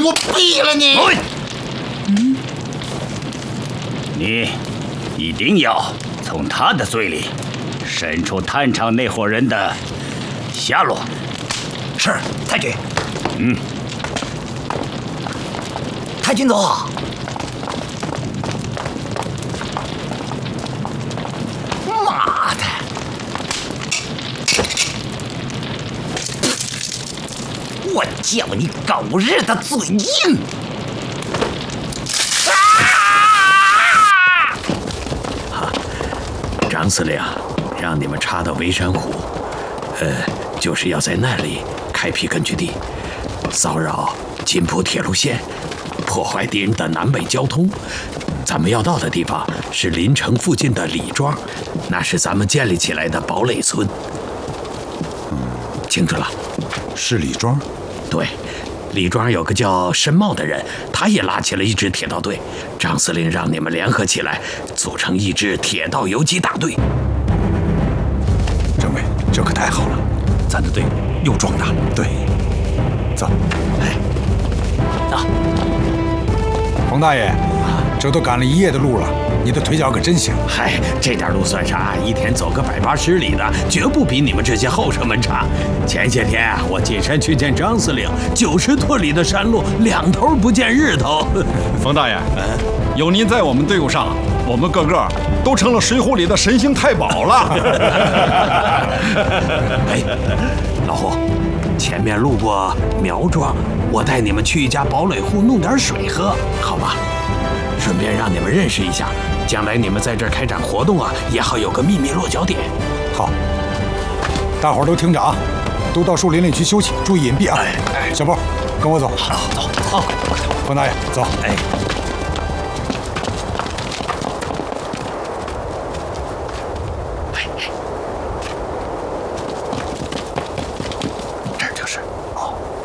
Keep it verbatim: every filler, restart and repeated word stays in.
我毙了你！ 嗯，你一定要从他的嘴里审出探长那伙人的下落。 是，太君。 嗯， 太君总。妈的！我叫你狗日的嘴硬！ 啊！张司令让你们插到围山湖，呃，就是要在那里开辟根据地，骚扰津浦铁路线，破坏敌人的南北交通。咱们要到的地方是临城附近的李庄，那是咱们建立起来的堡垒村。 嗯， 清楚了。 是李庄？ 对，李庄有个叫申茂的人，他也拉起了一支铁道队。张司令让你们联合起来，组成一支铁道游击大队。 政委，这可太好了，咱的队伍又壮大了。对，走。 哎，走。 冯大爷，这都赶了一夜的路了，你的腿脚可真行。 嗨，这点路算啥？一天走个百八十里的，绝不比你们这些后生们差。前些天啊，我进山去见张司令，九十多里的山路，两头不见日头。 冯大爷，嗯，有您在我们队伍上，我们个个都成了水浒里的神行太保了。 哎，老胡，前面路过苗庄，我带你们去一家堡垒户弄点水喝，好吧？顺便让你们认识一下，将来你们在这儿开展活动啊，也好有个秘密落脚点。 好，大伙儿都听着啊，都到树林里去休息，注意隐蔽啊。哎，小波，跟我走。 好，走。好， 冯大爷，走。 哎。哎哎。